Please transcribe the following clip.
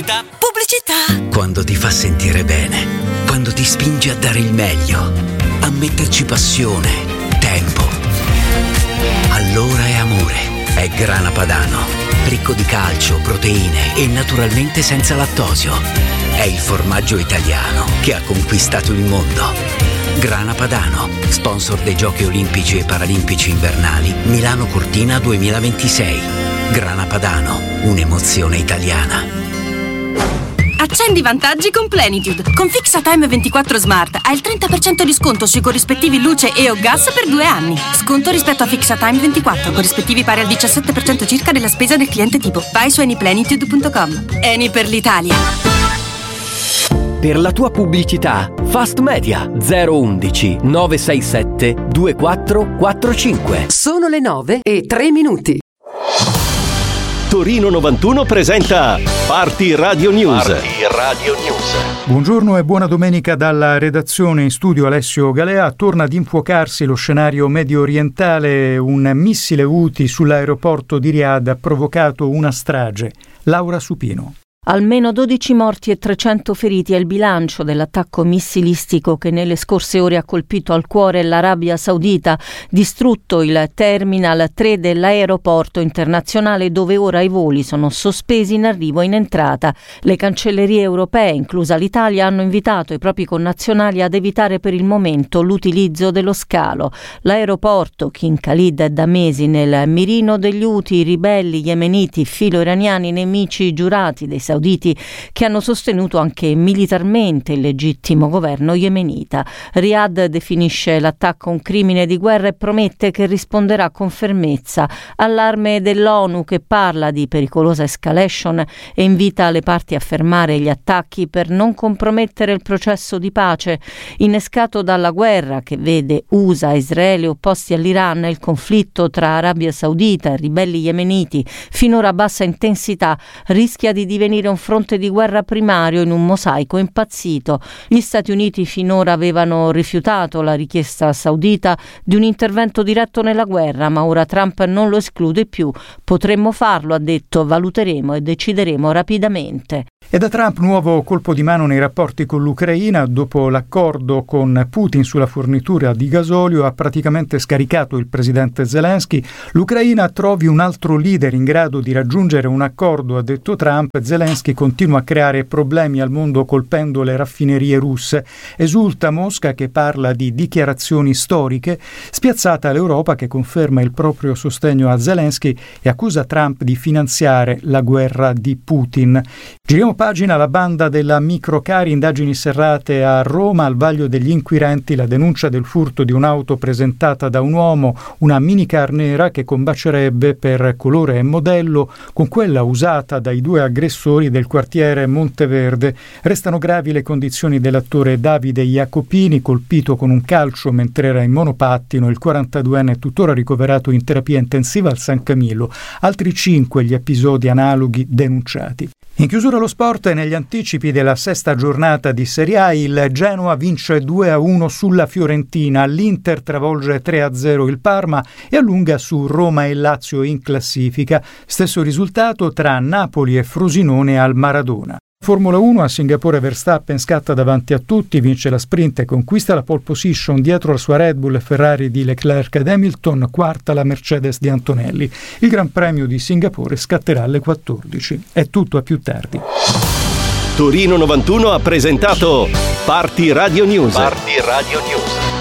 Pubblicità. Quando ti fa sentire bene, quando ti spinge a dare il meglio, a metterci passione, tempo. Allora è amore. È Grana Padano, ricco di calcio, proteine e naturalmente senza lattosio. È il formaggio italiano che ha conquistato il mondo. Grana Padano, sponsor dei Giochi Olimpici e Paralimpici Invernali Milano Cortina 2026. Grana Padano, un'emozione italiana. Accendi vantaggi con Plenitude. Con Fixatime 24 Smart hai il 30% di sconto sui corrispettivi luce e o gas per 2 anni. Sconto rispetto a Fixatime 24, corrispettivi pari al 17% circa della spesa del cliente tipo. Vai su anyplenitude.com. Eni per l'Italia. Per la tua pubblicità, Fast Media 011 967 2445. Sono le 9:03. Torino 91 presenta Party Radio News. Buongiorno e buona domenica dalla redazione. In studio Alessio Galea. Torna ad infuocarsi lo scenario medio orientale. Un missile Houthi sull'aeroporto di Riyadh ha provocato una strage. Laura Supino. Almeno 12 morti e 300 feriti è il bilancio dell'attacco missilistico che nelle scorse ore ha colpito al cuore l'Arabia Saudita, distrutto il Terminal 3 dell'aeroporto internazionale dove ora i voli sono sospesi in arrivo e in entrata. Le cancellerie europee, inclusa l'Italia, hanno invitato i propri connazionali ad evitare per il momento l'utilizzo dello scalo. L'aeroporto, King Khalid, è da mesi nel mirino degli Houthi, ribelli yemeniti filo-iraniani, nemici giurati dei sauditi che hanno sostenuto anche militarmente il legittimo governo yemenita. Riyadh definisce l'attacco un crimine di guerra e promette che risponderà con fermezza. Allarme dell'ONU che parla di pericolosa escalation e invita le parti a fermare gli attacchi per non compromettere il processo di pace. Innescato dalla guerra che vede USA e Israele opposti all'Iran, il conflitto tra Arabia Saudita e ribelli yemeniti, finora a bassa intensità, rischia di divenire un fronte di guerra primario in un mosaico impazzito. Gli Stati Uniti finora avevano rifiutato la richiesta saudita di un intervento diretto nella guerra, ma ora Trump non lo esclude più. Potremmo farlo, ha detto, valuteremo e decideremo rapidamente. E da Trump nuovo colpo di mano nei rapporti con l'Ucraina. Dopo l'accordo con Putin sulla fornitura di gasolio ha praticamente scaricato il presidente Zelensky. L'Ucraina trovi un altro leader in grado di raggiungere un accordo, ha detto Trump. Zelensky continua a creare problemi al mondo colpendo le raffinerie russe. Esulta Mosca che parla di dichiarazioni storiche. Spiazzata l'Europa che conferma il proprio sostegno a Zelensky e accusa Trump di finanziare la guerra di Putin. Giriamo pagina. La banda della Microcari, indagini serrate a Roma. Al vaglio degli inquirenti la denuncia del furto di un'auto presentata da un uomo, una minicar nera che combacerebbe per colore e modello con quella usata dai due aggressori del quartiere Monteverde. Restano gravi le condizioni dell'attore Davide Jacopini, colpito con un calcio mentre era in monopattino. Il 42enne è tuttora ricoverato in terapia intensiva al San Camillo. Altri 5 gli episodi analoghi denunciati. In chiusura lo sport e negli anticipi della sesta giornata di Serie A, il Genoa vince 2-1 sulla Fiorentina, l'Inter travolge 3-0 il Parma e allunga su Roma e Lazio in classifica. Stesso risultato tra Napoli e Frosinone al Maradona. Formula 1 a Singapore Verstappen scatta davanti a tutti, vince la sprint e conquista la pole position dietro la sua Red Bull e Ferrari di Leclerc ed Hamilton, quarta la Mercedes di Antonelli. Il Gran Premio di Singapore scatterà alle 14. È tutto, a più tardi. Torino 91 ha presentato Party Radio News.